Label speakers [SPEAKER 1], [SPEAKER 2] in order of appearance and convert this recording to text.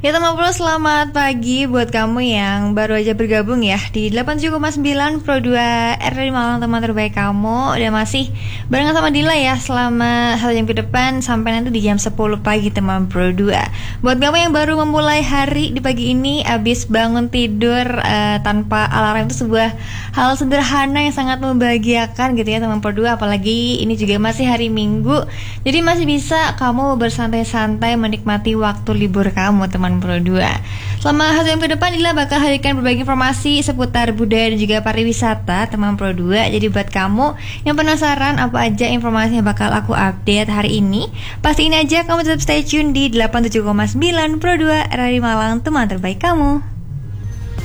[SPEAKER 1] Ya teman Pro, selamat pagi buat kamu yang baru aja bergabung ya di 87,9 Pro 2 RRI Malang, teman terbaik kamu. Udah masih barengan sama Dila ya selama 1 jam ke depan sampai nanti di jam 10 pagi teman Pro 2. Buat kamu yang baru memulai hari di pagi ini, abis bangun tidur tanpa alarm, itu sebuah hal sederhana yang sangat membahagiakan gitu ya teman Pro 2. Apalagi ini juga masih hari Minggu, jadi masih bisa kamu bersantai-santai menikmati waktu libur kamu teman Pro 2. Selama 1 jam ke depan Dila bakal hadirkan berbagai informasi seputar budaya dan juga pariwisata teman Pro 2. Jadi buat kamu yang penasaran apa aja informasi yang bakal aku update hari ini, pastiin aja kamu tetap stay tune di 87,9 Pro 2 RRI Malang, teman terbaik kamu.